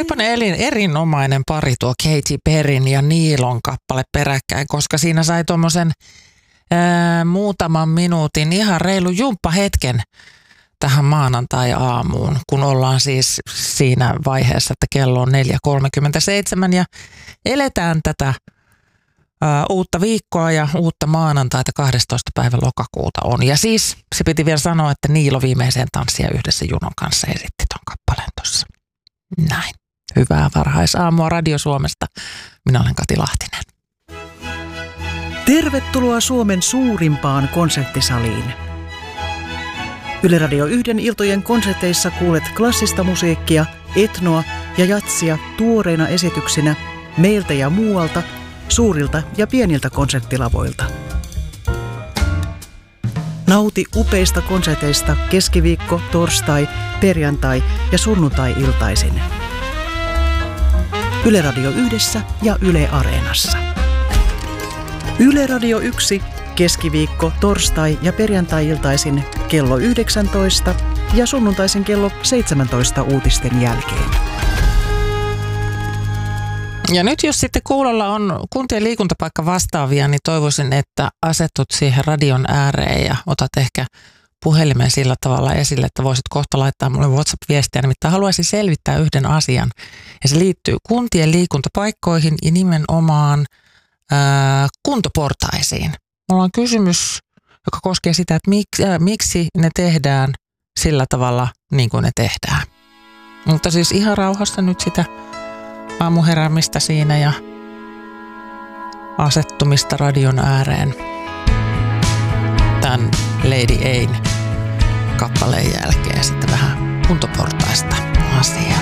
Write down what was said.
Olipa ne erinomainen pari tuo Katy Perryn ja Niilon kappale peräkkäin, koska siinä sai tuommoisen muutaman minuutin ihan reilu jumppahetken tähän maanantai-aamuun, kun ollaan siis siinä vaiheessa, että kello on 4.37 ja eletään tätä uutta viikkoa ja uutta maanantaita 12. päivä lokakuuta on. Ja siis se piti vielä sanoa, että Niilo viimeiseen tanssia yhdessä Junon kanssa esitti ton kappaleen tuossa. Näin. Hyvää varhaisaamua Radio Suomesta. Minä olen Kati Lahtinen. Tervetuloa Suomen suurimpaan konserttisaliin. Yle Radio 1 iltojen konserteissa kuulet klassista musiikkia, etnoa ja jatsia tuoreina esityksinä meiltä ja muualta, suurilta ja pieniltä konserttilavoilta. Nauti upeista konserteista keskiviikko, torstai, perjantai ja sunnuntai-iltaisin. Yle Radio 1 ja Yle Areenassa. Yle Radio 1 keskiviikko, torstai ja perjantai-iltaisin kello 19 ja sunnuntaisin kello 17 uutisten jälkeen. Ja nyt jos sitten kuulolla on kuntien liikuntapaikka vastaavia, niin toivoisin, että asetut siihen radion ääreen ja otat ehkä puhelimen sillä tavalla esille, että voisit kohta laittaa mulle WhatsApp-viestiä. Nimittäin haluaisin selvittää yhden asian ja se liittyy kuntien liikuntapaikkoihin ja nimenomaan kuntoportaisiin. Mulla on kysymys, joka koskee sitä, että miksi ne tehdään sillä tavalla niin kuin ne tehdään. Mutta siis ihan rauhassa nyt sitä aamuheräämistä siinä ja asettumista radion ääreen tämän Lady Ain kappaleen jälkeen sitten vähän kuntoportaista asiaa.